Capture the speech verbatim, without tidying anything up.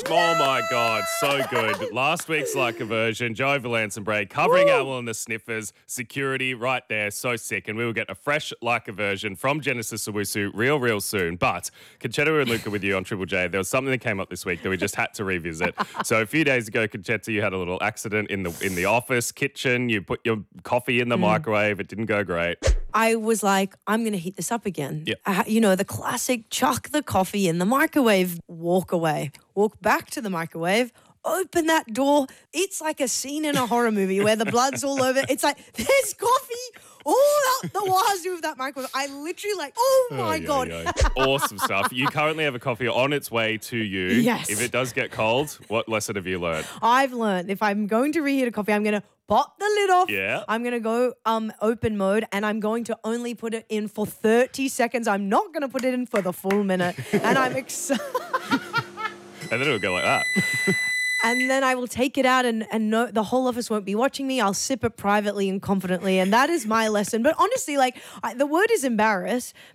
Oh, my God. So good. Last week's like a version, Joe Valance and Bray covering Owl and the Sniffers. Security right there. So sick. And we will get a fresh like a version from Genesis Owusu real, real soon. But Conchetta and Luca with you on Triple J. There was something that came up this week that we just had to revisit. So a few days ago, Conchetta, you had a little accident in the in the office kitchen. You put your coffee in the mm. microwave. It didn't go great. I was like, I'm going to heat this up again. Yep. Uh, you know, the classic chuck the coffee in the microwave, walk away, walk back to the microwave, open that door. It's like a scene in a horror movie where the blood's all over. It's like, there's coffee all out the wazoo of that microwave. I literally like, oh my oh, God. Yo, yo. Awesome stuff. You currently have a coffee on its way to you. Yes. If it does get cold, what lesson have you learned? I've learned if I'm going to reheat a coffee, I'm going to pop the lid off. Yeah. I'm going to go um open mode and I'm going to only put it in for thirty seconds. I'm not going to put it in for the full minute. And I'm excited. And then it'll go like that. And then I will take it out and, and no, the whole office won't be watching me. I'll sip it privately and confidently. And that is my lesson. But honestly, like I, the word is embarrass.